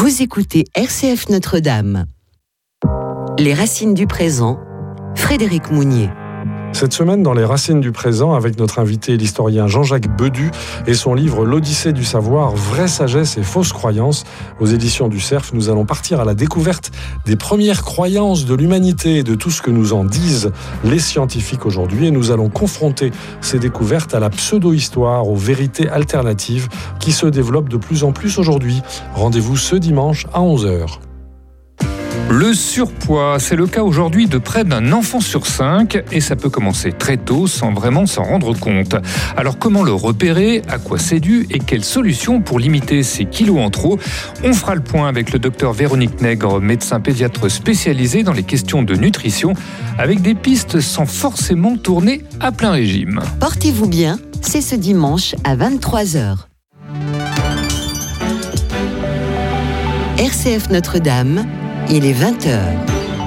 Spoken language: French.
Vous écoutez RCF Notre-Dame. Les racines du présent, Frédéric Mounier. Cette semaine, dans les racines du présent, avec notre invité, l'historien Jean-Jacques Bedu, et son livre L'Odyssée du savoir, vraie sagesse et fausse croyance, aux éditions du Cerf, nous allons partir à la découverte des premières croyances de l'humanité et de tout ce que nous en disent les scientifiques aujourd'hui. Et nous allons confronter ces découvertes à la pseudo-histoire, aux vérités alternatives qui se développent de plus en plus aujourd'hui. Rendez-vous ce dimanche à 11h. Le surpoids, c'est le cas aujourd'hui de près d'un enfant sur 5 et ça peut commencer très tôt sans vraiment s'en rendre compte. Alors comment le repérer, à quoi c'est dû et quelles solutions pour limiter ces kilos en trop? On fera le point avec le docteur Véronique Nègre, médecin pédiatre spécialisé dans les questions de nutrition, avec des pistes sans forcément tourner à plein régime. Portez-vous bien, c'est ce dimanche à 23h. RCF Notre-Dame, il est 20h.